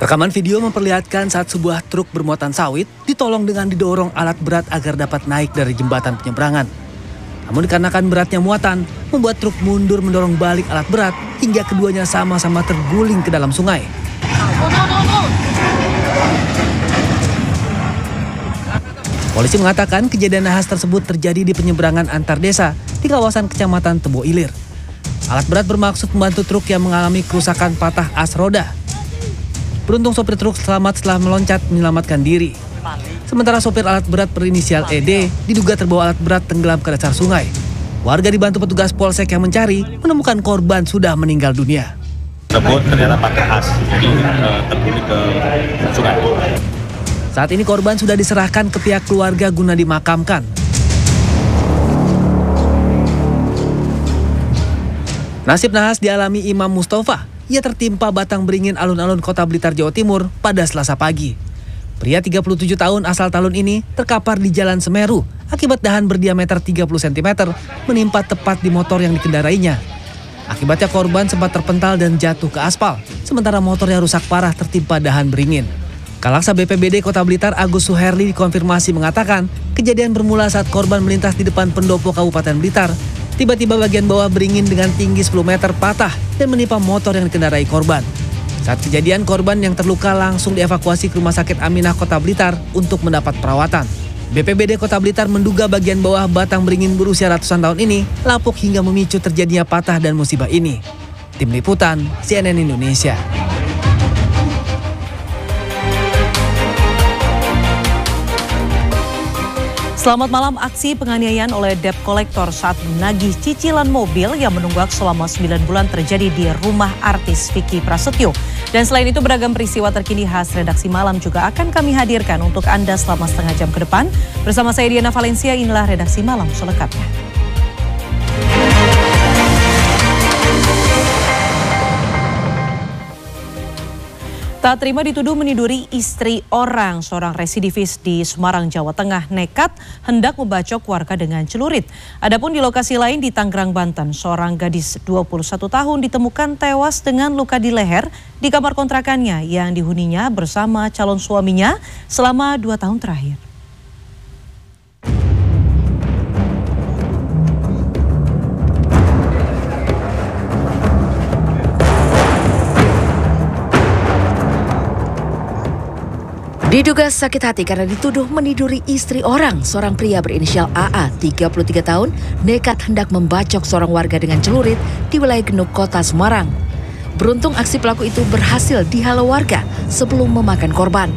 Rekaman video memperlihatkan saat sebuah truk bermuatan sawit ditolong dengan didorong alat berat agar dapat naik dari jembatan penyeberangan. Namun dikarenakan beratnya muatan, membuat truk mundur mendorong balik alat berat hingga keduanya sama-sama terguling ke dalam sungai. Polisi mengatakan kejadian nahas tersebut terjadi di penyeberangan antar desa di kawasan Kecamatan Tebo Ilir. Alat berat bermaksud membantu truk yang mengalami kerusakan patah as roda. Beruntung sopir truk selamat setelah meloncat menyelamatkan diri. Sementara sopir alat berat berinisial ED diduga terbawa alat berat tenggelam ke dasar sungai. Warga dibantu petugas polsek yang mencari menemukan korban sudah meninggal dunia. Tersebut ternyata patah as, jadi terguling ke sungai. Saat ini korban sudah diserahkan ke pihak keluarga guna dimakamkan. Nasib nahas dialami Imam Mustafa. Ia tertimpa batang beringin alun-alun Kota Blitar, Jawa Timur pada Selasa pagi. Pria 37 tahun asal Talun ini terkapar di Jalan Semeru akibat dahan berdiameter 30 cm menimpa tepat di motor yang dikendarainya. Akibatnya korban sempat terpental dan jatuh ke aspal, sementara motornya rusak parah tertimpa dahan beringin. Kalaksa BPBD Kota Blitar Agus Suherli dikonfirmasi mengatakan kejadian bermula saat korban melintas di depan pendopo Kabupaten Blitar. Tiba-tiba bagian bawah beringin dengan tinggi 10 meter patah dan menimpa motor yang dikendarai korban. Saat kejadian, korban yang terluka langsung dievakuasi ke Rumah Sakit Aminah Kota Blitar untuk mendapat perawatan. BPBD Kota Blitar menduga bagian bawah batang beringin berusia ratusan tahun ini lapuk hingga memicu terjadinya patah dan musibah ini. Tim Liputan, CNN Indonesia. Selamat malam. Aksi penganiayaan oleh debt collector saat menagih cicilan mobil yang menunggak selama 9 bulan terjadi di rumah artis Vicky Prasetyo. Dan selain itu beragam peristiwa terkini khas redaksi malam juga akan kami hadirkan untuk Anda selama setengah jam ke depan. Bersama saya Diana Valencia, inilah redaksi malam selengkapnya. Tak terima dituduh meniduri istri orang, seorang residivis di Semarang, Jawa Tengah nekat hendak membacok warga dengan celurit. Adapun di lokasi lain di Tangerang, Banten, seorang gadis 21 tahun ditemukan tewas dengan luka di leher di kamar kontrakannya yang dihuninya bersama calon suaminya selama 2 tahun terakhir. Diduga sakit hati karena dituduh meniduri istri orang, seorang pria berinisial AA, 33 tahun, nekat hendak membacok seorang warga dengan celurit di wilayah Genuk, Kota Semarang. Beruntung aksi pelaku itu berhasil dihalau warga sebelum memakan korban.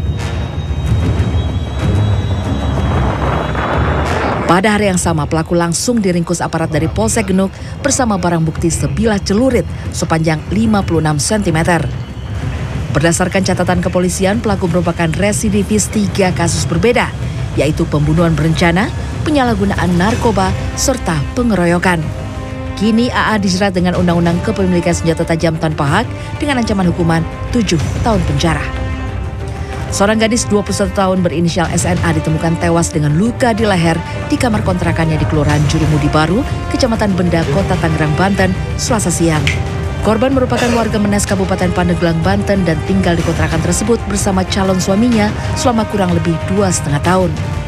Pada hari yang sama, pelaku langsung diringkus aparat dari Polsek Genuk bersama barang bukti sebilah celurit sepanjang 56 cm. Berdasarkan catatan kepolisian, pelaku merupakan residivis 3 kasus berbeda, yaitu pembunuhan berencana, penyalahgunaan narkoba, serta pengeroyokan. Kini AA dijerat dengan Undang-Undang Kepemilikan Senjata Tajam tanpa hak dengan ancaman hukuman 7 tahun penjara. Seorang gadis 21 tahun berinisial SNA ditemukan tewas dengan luka di leher di kamar kontrakannya di Kelurahan Jurumudi Baru, Kecamatan Benda, Kota Tangerang, Banten, Selasa siang. Korban merupakan warga Menes, Kabupaten Pandeglang, Banten dan tinggal di kontrakan tersebut bersama calon suaminya selama kurang lebih 2,5 tahun.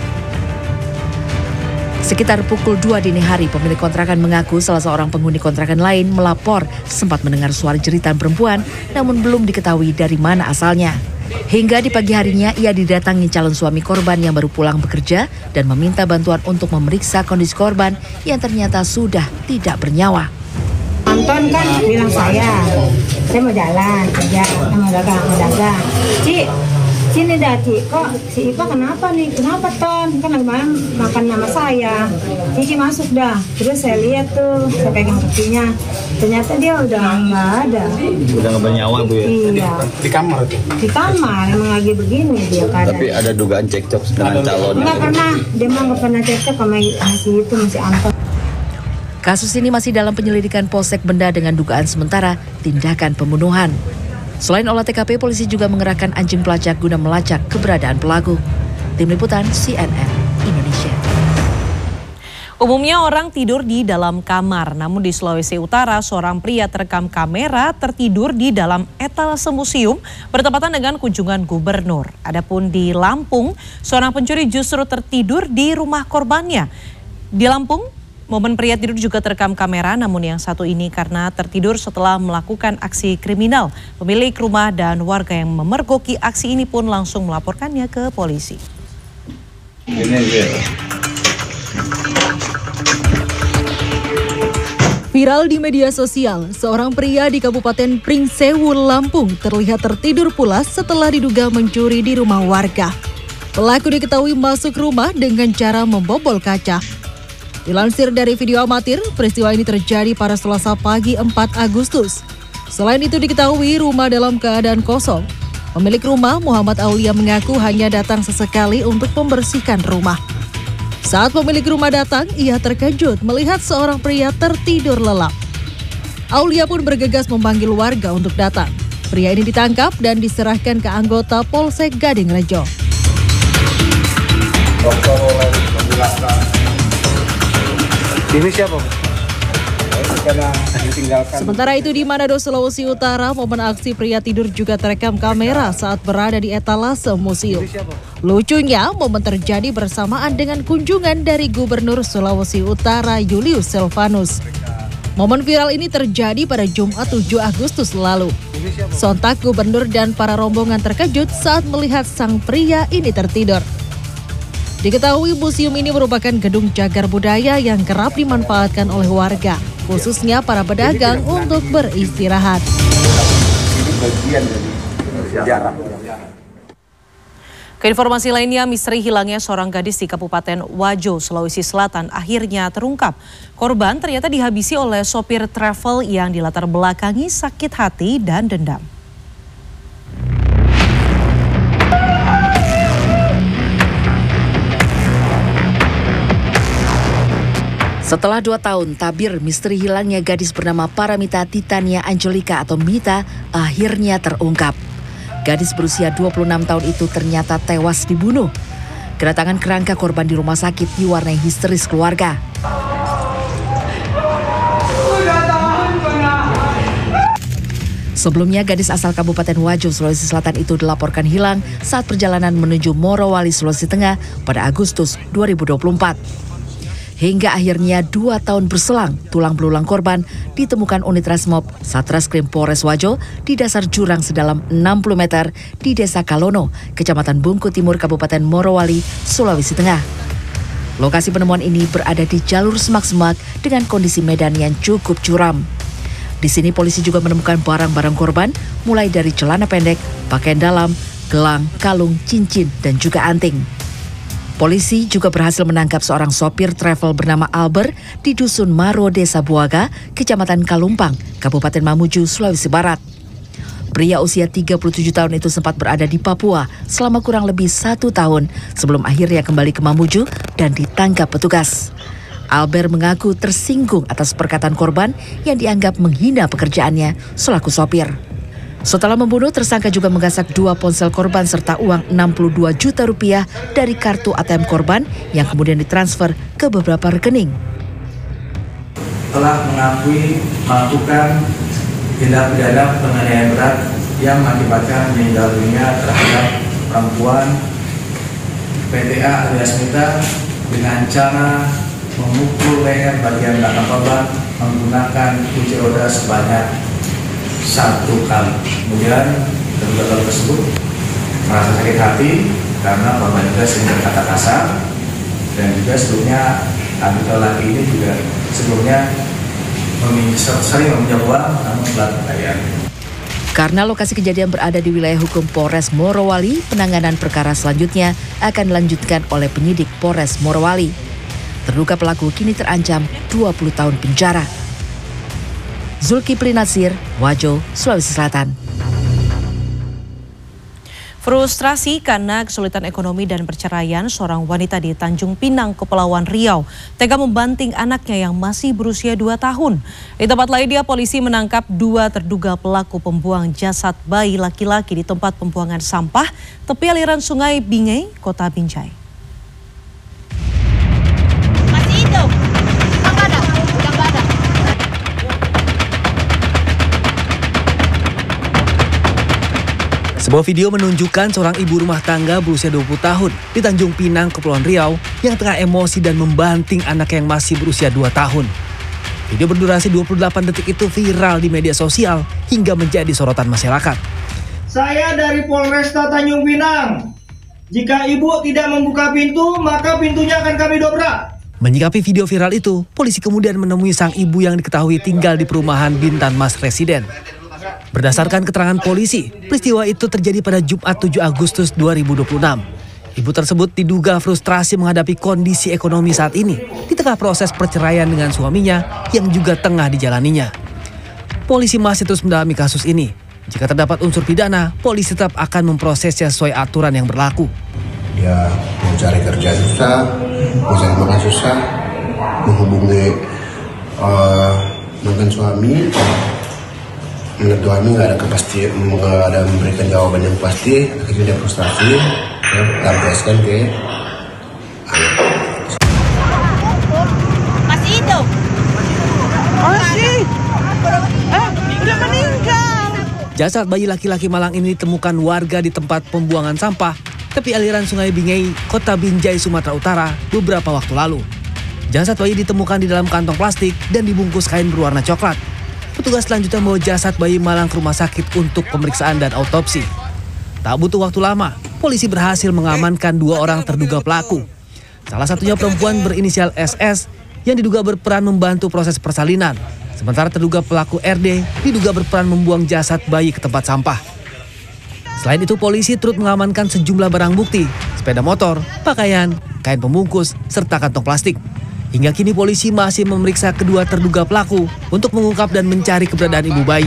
Sekitar pukul 2 dini hari, pemilik kontrakan mengaku salah seorang penghuni kontrakan lain melapor sempat mendengar suara jeritan perempuan namun belum diketahui dari mana asalnya. Hingga di pagi harinya ia didatangi calon suami korban yang baru pulang bekerja dan meminta bantuan untuk memeriksa kondisi korban yang ternyata sudah tidak bernyawa. Anton kan bilang saya mau jalan kerja, mau dagang. Ci, sini dah Ci, kok si Ipa kenapa nih? Kenapa Ton? Kan lagi malam makan sama saya. Cici masuk dah. Terus saya lihat tuh, saya pegang kakinya. Ternyata dia udah nggak ada. Udah nggak bernyawa Bu ya? Iya. Di kamar tuh? Di kamar, emang lagi begini dia keadaan. Tapi ada dugaan cekcok dengan calon? Nggak pernah, dia mah nggak pernah cekcok sama masih Anton. Kasus ini masih dalam penyelidikan Polsek Benda dengan dugaan sementara tindakan pembunuhan. Selain olah TKP, polisi juga mengerahkan anjing pelacak guna melacak keberadaan pelaku. Tim Liputan, CNN Indonesia. Umumnya orang tidur di dalam kamar, namun di Sulawesi Utara seorang pria terekam kamera tertidur di dalam etalase museum bertepatan dengan kunjungan gubernur. Adapun di Lampung, seorang pencuri justru tertidur di rumah korbannya. Di Lampung, momen pria tidur juga terekam kamera, namun yang satu ini karena tertidur setelah melakukan aksi kriminal. Pemilik rumah dan warga yang memergoki aksi ini pun langsung melaporkannya ke polisi. Viral di media sosial, seorang pria di Kabupaten Pringsewu, Lampung terlihat tertidur pulas setelah diduga mencuri di rumah warga. Pelaku diketahui masuk rumah dengan cara membobol kaca. Dilansir dari video amatir, peristiwa ini terjadi pada Selasa pagi 4 Agustus. Selain itu diketahui rumah dalam keadaan kosong. Pemilik rumah, Muhammad Aulia, mengaku hanya datang sesekali untuk membersihkan rumah. Saat pemilik rumah datang, ia terkejut melihat seorang pria tertidur lelap. Aulia pun bergegas memanggil warga untuk datang. Pria ini ditangkap dan diserahkan ke anggota Polsek Gading Rejo. Ini siapa? Sementara itu di Manado, Sulawesi Utara, momen aksi pria tidur juga terekam kamera saat berada di etalase museum. Lucunya, momen terjadi bersamaan dengan kunjungan dari Gubernur Sulawesi Utara Julius Silvanus. Momen viral ini terjadi pada Jumat 7 Agustus lalu. Sontak Gubernur dan para rombongan terkejut saat melihat sang pria ini tertidur. Diketahui museum ini merupakan gedung cagar budaya yang kerap dimanfaatkan oleh warga, khususnya para pedagang untuk beristirahat. Ini bagian dari sejarah. Keinformasi lainnya, misteri hilangnya seorang gadis di Kabupaten Wajo, Sulawesi Selatan akhirnya terungkap. Korban ternyata dihabisi oleh sopir travel yang dilatar belakangi sakit hati dan dendam. Setelah 2 tahun, tabir misteri hilangnya gadis bernama Paramita Titania Angelika atau Mita akhirnya terungkap. Gadis berusia 26 tahun itu ternyata tewas dibunuh. Kedatangan kerangka korban di rumah sakit diwarnai histeris keluarga. Sebelumnya, gadis asal Kabupaten Wajo, Sulawesi Selatan itu dilaporkan hilang saat perjalanan menuju Morowali, Sulawesi Tengah pada Agustus 2024. Hingga akhirnya 2 tahun berselang, tulang belulang korban ditemukan unit Resmob Satreskrim Polres Wajo di dasar jurang sedalam 60 meter di Desa Kalono, Kecamatan Bungku Timur, Kabupaten Morowali, Sulawesi Tengah. Lokasi penemuan ini berada di jalur semak-semak dengan kondisi medan yang cukup curam. Di sini polisi juga menemukan barang-barang korban, mulai dari celana pendek, pakaian dalam, gelang, kalung, cincin, dan juga anting. Polisi juga berhasil menangkap seorang sopir travel bernama Albert di Dusun Maro, Desa Buaga, Kecamatan Kalumpang, Kabupaten Mamuju, Sulawesi Barat. Pria usia 37 tahun itu sempat berada di Papua selama kurang lebih 1 tahun sebelum akhirnya kembali ke Mamuju dan ditangkap petugas. Albert mengaku tersinggung atas perkataan korban yang dianggap menghina pekerjaannya selaku sopir. Setelah membunuh, tersangka juga menggasak 2 ponsel korban serta uang 62 juta rupiah dari kartu ATM korban yang kemudian ditransfer ke beberapa rekening. Telah mengakui melakukan tindak pidana penganiayaan berat yang mengakibatkan meninggal dunia terhadap perempuan PTA alias Mita dengan cara memukul leher bagian belakang korban menggunakan kunci roda sebanyak 1 kali. Kemudian terduga pelaku tersebut merasa sakit hati karena korban juga sering berkata kasar, dan juga sebelumnya anggota laki ini juga sebelumnya sering meminjam uang namun telah dibayar. Karena lokasi kejadian berada di wilayah hukum Polres Morowali, penanganan perkara selanjutnya akan dilanjutkan oleh penyidik Polres Morowali. Terduga pelaku kini terancam 20 tahun penjara. Zulkifli Nasir, Wajo, Sulawesi Selatan. Frustrasi karena kesulitan ekonomi dan perceraian, seorang wanita di Tanjung Pinang, Kepulauan Riau tega membanting anaknya yang masih berusia 2 tahun. Di tempat lainnya, polisi menangkap 2 terduga pelaku pembuang jasad bayi laki-laki di tempat pembuangan sampah tepi aliran Sungai Bingei, Kota Binjai. Masih hidup. Sebuah video menunjukkan seorang ibu rumah tangga berusia 20 tahun di Tanjung Pinang, Kepulauan Riau yang tengah emosi dan membanting anak yang masih berusia 2 tahun. Video berdurasi 28 detik itu viral di media sosial hingga menjadi sorotan masyarakat. Saya dari Polresta Tanjung Pinang. Jika ibu tidak membuka pintu, maka pintunya akan kami dobrak. Menyikapi video viral itu, polisi kemudian menemui sang ibu yang diketahui tinggal di perumahan Bintan Mas Residen. Berdasarkan keterangan polisi, peristiwa itu terjadi pada Jumat 7 Agustus 2026. Ibu tersebut diduga frustrasi menghadapi kondisi ekonomi saat ini di tengah proses perceraian dengan suaminya yang juga tengah dijalaninya. Polisi masih terus mendalami kasus ini. Jika terdapat unsur pidana, polisi tetap akan memprosesnya sesuai aturan yang berlaku. Dia mau cari kerja susah, mau cari makan susah, menghubungi mantan suami. Menurut suami nggak ada kepastian, nggak ada memberikan jawaban yang pasti, akhirnya dia frustasi, lampiaskan ke masih hidup, masih, udah meninggal. Jasad bayi laki-laki malang ini ditemukan warga di tempat pembuangan sampah tepi aliran Sungai Bingei, Kota Binjai, Sumatera Utara beberapa waktu lalu. Jasad bayi ditemukan di dalam kantong plastik dan dibungkus kain berwarna coklat. Petugas selanjutnya membawa jasad bayi malang ke rumah sakit untuk pemeriksaan dan autopsi. Tak butuh waktu lama, polisi berhasil mengamankan 2 orang terduga pelaku. Salah satunya perempuan berinisial SS yang diduga berperan membantu proses persalinan. Sementara terduga pelaku RD diduga berperan membuang jasad bayi ke tempat sampah. Selain itu, polisi turut mengamankan sejumlah barang bukti, sepeda motor, pakaian, kain pembungkus, serta kantong plastik. Hingga kini polisi masih memeriksa kedua terduga pelaku untuk mengungkap dan mencari keberadaan ibu bayi.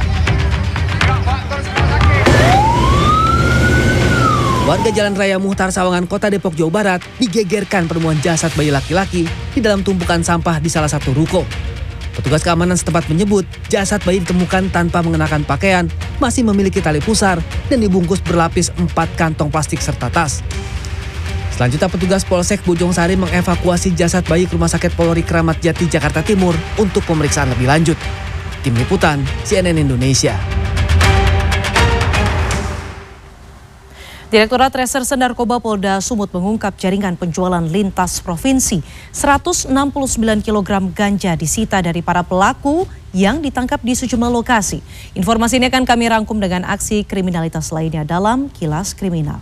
Warga Jalan Raya Muhtar Sawangan, Kota Depok, Jawa Barat digegerkan penemuan jasad bayi laki-laki di dalam tumpukan sampah di salah satu ruko. Petugas keamanan setempat menyebut jasad bayi ditemukan tanpa mengenakan pakaian, masih memiliki tali pusar, dan dibungkus berlapis 4 kantong plastik serta tas. Selanjutnya petugas Polsek Bojong Sari mengevakuasi jasad bayi ke Rumah Sakit Polri Kramat Jati, Jakarta Timur untuk pemeriksaan lebih lanjut. Tim Liputan, CNN Indonesia. Direktorat Reserse Narkoba Polda Sumut mengungkap jaringan penjualan lintas provinsi. 169 kg ganja disita dari para pelaku yang ditangkap di sejumlah lokasi. Informasi ini akan kami rangkum dengan aksi kriminalitas lainnya dalam Kilas Kriminal.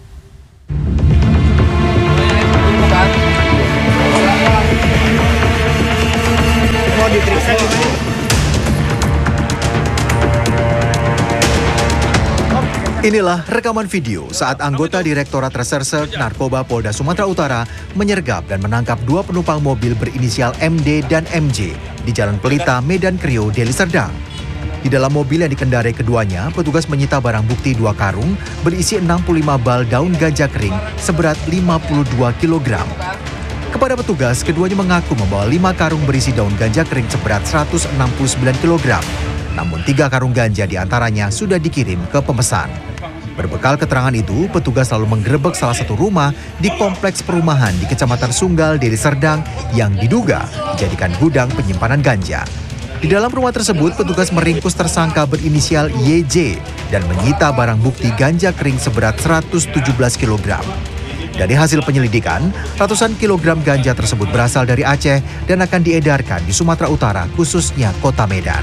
Inilah rekaman video saat anggota Direktorat Reserse Narkoba Polda Sumatera Utara menyergap dan menangkap 2 penumpang mobil berinisial MD dan MJ di Jalan Pelita, Medan Krio, Deli Serdang. Di dalam mobil yang dikendarai keduanya, petugas menyita barang bukti 2 karung berisi 65 bal daun ganja kering seberat 52 kg. Kepada petugas, keduanya mengaku membawa 5 karung berisi daun ganja kering seberat 169 kg. Namun 3 karung ganja diantaranya sudah dikirim ke pemesan. Berbekal keterangan itu, petugas lalu menggerebek salah satu rumah di kompleks perumahan di Kecamatan Sunggal, Deli Serdang yang diduga dijadikan gudang penyimpanan ganja. Di dalam rumah tersebut, petugas meringkus tersangka berinisial YJ dan menyita barang bukti ganja kering seberat 117 kg. Dari hasil penyelidikan, ratusan kilogram ganja tersebut berasal dari Aceh dan akan diedarkan di Sumatera Utara, khususnya Kota Medan.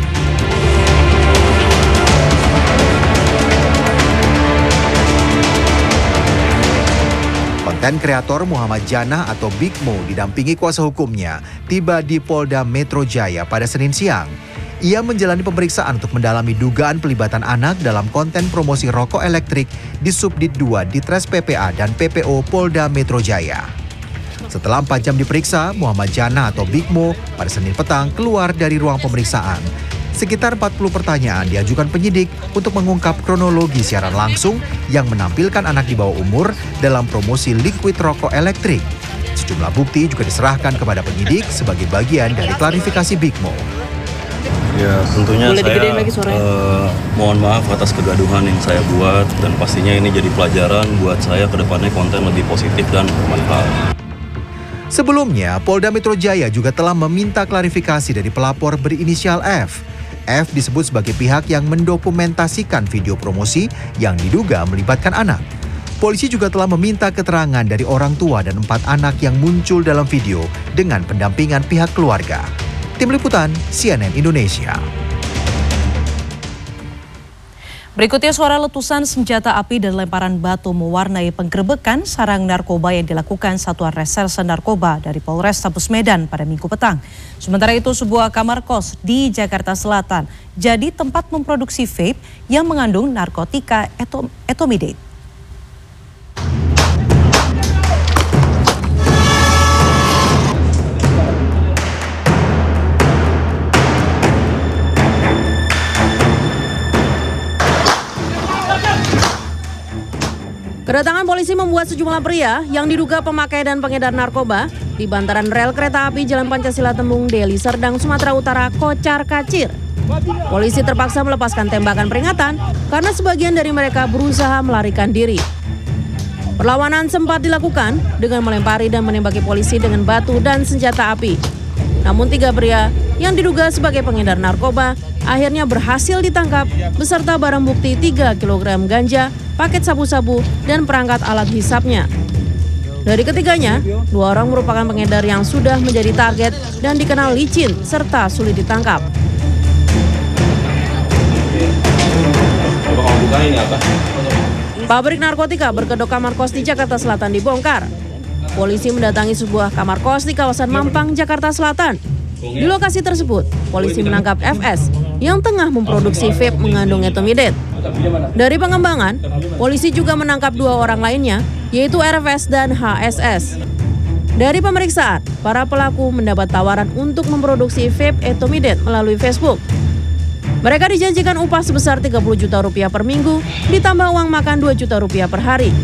Konten kreator Muhammad Janah atau Big Mo didampingi kuasa hukumnya tiba di Polda Metro Jaya pada Senin siang. Ia menjalani pemeriksaan untuk mendalami dugaan pelibatan anak dalam konten promosi rokok elektrik di Subdit 2 Ditres PPA dan PPO Polda Metro Jaya. Setelah 4 jam diperiksa, Muhammad Janah atau Big Mo pada Senin petang keluar dari ruang pemeriksaan. Sekitar 40 pertanyaan diajukan penyidik untuk mengungkap kronologi siaran langsung yang menampilkan anak di bawah umur dalam promosi liquid rokok elektrik. Sejumlah bukti juga diserahkan kepada penyidik sebagai bagian dari klarifikasi Big Mo. Ya tentunya saya mohon maaf atas kegaduhan yang saya buat dan pastinya ini jadi pelajaran buat saya ke depannya konten lebih positif dan bermanfaat. Sebelumnya, Polda Metro Jaya juga telah meminta klarifikasi dari pelapor berinisial F. F disebut sebagai pihak yang mendokumentasikan video promosi yang diduga melibatkan anak. Polisi juga telah meminta keterangan dari orang tua dan 4 anak yang muncul dalam video dengan pendampingan pihak keluarga. Tim Liputan CNN Indonesia. Berikutnya suara letusan senjata api dan lemparan batu mewarnai penggerebekan sarang narkoba yang dilakukan Satuan Reserse Narkoba dari Polrestabes Medan pada Minggu petang. Sementara itu sebuah kamar kos di Jakarta Selatan jadi tempat memproduksi vape yang mengandung narkotika etomidate. Kedatangan polisi membuat sejumlah pria yang diduga pemakai dan pengedar narkoba di bantaran rel kereta api Jalan Pancasila Tembung Deli Serdang, Sumatera Utara kocar-kacir. Polisi terpaksa melepaskan tembakan peringatan karena sebagian dari mereka berusaha melarikan diri. Perlawanan sempat dilakukan dengan melempari dan menembaki polisi dengan batu dan senjata api. Namun 3 pria yang diduga sebagai pengedar narkoba akhirnya berhasil ditangkap beserta barang bukti 3 kg ganja, paket sabu-sabu, dan perangkat alat hisapnya. Dari ketiganya, 2 orang merupakan pengedar yang sudah menjadi target dan dikenal licin serta sulit ditangkap. Pabrik narkotika berkedok kamar kos di Jakarta Selatan dibongkar. Polisi mendatangi sebuah kamar kos di kawasan Mampang, Jakarta Selatan. Di lokasi tersebut, polisi menangkap FS yang tengah memproduksi vape mengandung etomidate. Dari pengembangan, polisi juga menangkap 2 orang lainnya, yaitu RFS dan HSS. Dari pemeriksaan, para pelaku mendapat tawaran untuk memproduksi vape etomidate melalui Facebook. Mereka dijanjikan upah sebesar 30 juta rupiah per minggu, ditambah uang makan 2 juta rupiah per hari.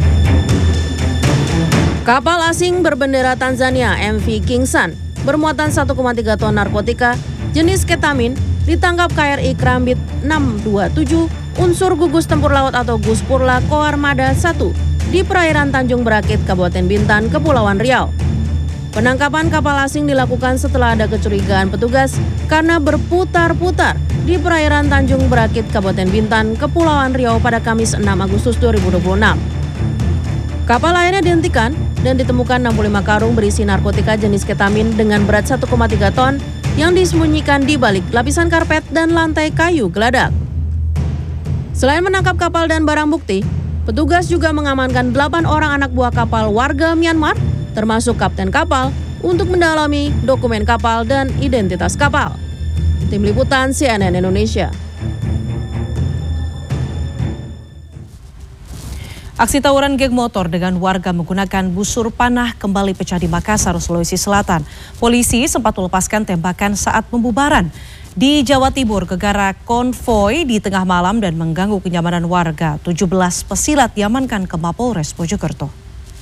Kapal asing berbendera Tanzania MV King Sun bermuatan 1,3 ton narkotika jenis ketamin ditangkap KRI Kerambit 627 unsur gugus tempur laut atau Guspurla Koarmada 1 di perairan Tanjung Berakit, Kabupaten Bintan, Kepulauan Riau. Penangkapan kapal asing dilakukan setelah ada kecurigaan petugas karena berputar-putar di perairan Tanjung Berakit, Kabupaten Bintan, Kepulauan Riau pada Kamis 6 Agustus 2026. Kapal akhirnya dihentikan dan ditemukan 65 karung berisi narkotika jenis ketamin dengan berat 1,3 ton yang disembunyikan di balik lapisan karpet dan lantai kayu geladak. Selain menangkap kapal dan barang bukti, petugas juga mengamankan 8 orang anak buah kapal warga Myanmar, termasuk kapten kapal, untuk mendalami dokumen kapal dan identitas kapal. Tim Liputan CNN Indonesia. Aksi tawuran geng motor dengan warga menggunakan busur panah kembali pecah di Makassar, Sulawesi Selatan. Polisi sempat melepaskan tembakan saat pembubaran. Di Jawa Timur, gegara konvoi di tengah malam dan mengganggu kenyamanan warga. 17 pesilat diamankan ke Mapolres Mojokerto.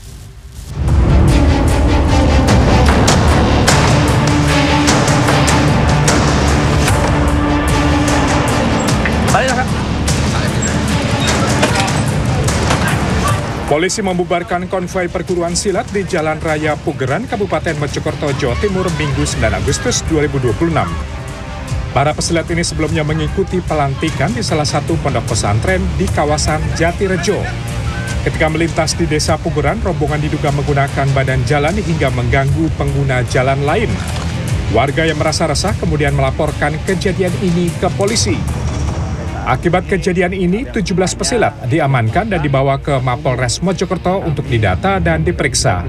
Polisi membubarkan konvoi perguruan silat di Jalan Raya Pugeran, Kabupaten Mojokerto, Jawa Timur, Minggu 9 Agustus 2026. Para pesilat ini sebelumnya mengikuti pelantikan di salah satu pondok pesantren di kawasan Jatirejo. Ketika melintas di Desa Pugeran, rombongan diduga menggunakan badan jalan hingga mengganggu pengguna jalan lain. Warga yang merasa resah kemudian melaporkan kejadian ini ke polisi. Akibat kejadian ini, 17 pesilat diamankan dan dibawa ke Mapolres Mojokerto untuk didata dan diperiksa.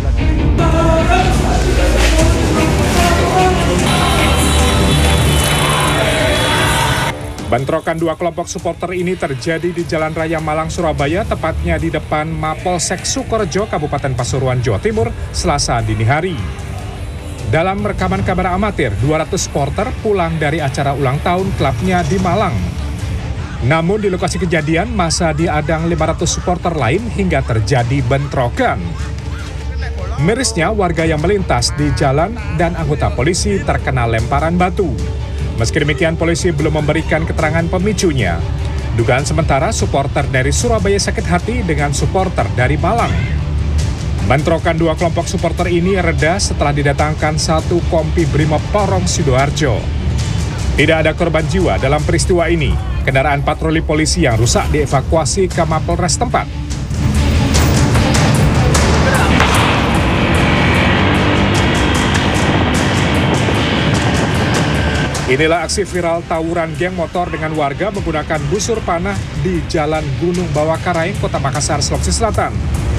Bentrokan 2 kelompok supporter ini terjadi di Jalan Raya Malang, Surabaya, tepatnya di depan Mapolsek Sukorejo, Kabupaten Pasuruan, Jawa Timur, Selasa dini hari. Dalam rekaman kamera amatir, 200 supporter pulang dari acara ulang tahun klubnya di Malang. Namun di lokasi kejadian, massa diadang 500 supporter lain hingga terjadi bentrokan. Mirisnya, warga yang melintas di jalan dan anggota polisi terkena lemparan batu. Meski demikian, polisi belum memberikan keterangan pemicunya. Dugaan sementara, supporter dari Surabaya sakit hati dengan supporter dari Malang. Bentrokan 2 kelompok supporter ini reda setelah didatangkan 1 kompi Brimob Porong Sidoarjo. Tidak ada korban jiwa dalam peristiwa ini. Kendaraan patroli polisi yang rusak dievakuasi ke Mapolres tempat. Inilah aksi viral tawuran geng motor dengan warga menggunakan busur panah di Jalan Gunung Bawakaraeng, Kota Makassar, Sulawesi Selatan.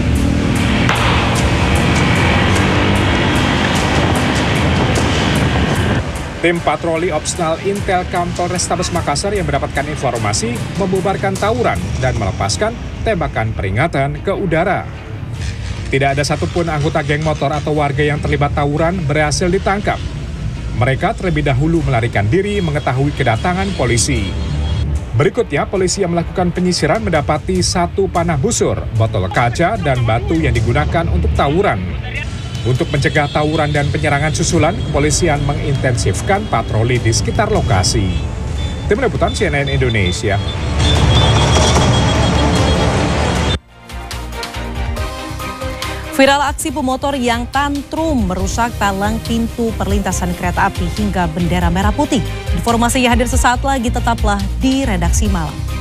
Tim patroli opsional Intelkam Polrestabes Makassar yang mendapatkan informasi membubarkan tawuran dan melepaskan tembakan peringatan ke udara. Tidak ada satupun anggota geng motor atau warga yang terlibat tawuran berhasil ditangkap. Mereka terlebih dahulu melarikan diri mengetahui kedatangan polisi. Berikutnya, polisi yang melakukan penyisiran mendapati 1 panah busur, botol kaca, dan batu yang digunakan untuk tawuran. Untuk mencegah tawuran dan penyerangan susulan, kepolisian mengintensifkan patroli di sekitar lokasi. Tim Liputan CNN Indonesia. Viral aksi pemotor yang tantrum merusak palang pintu perlintasan kereta api hingga bendera merah putih. Informasinya hadir sesaat lagi, tetaplah di Redaksi Malam.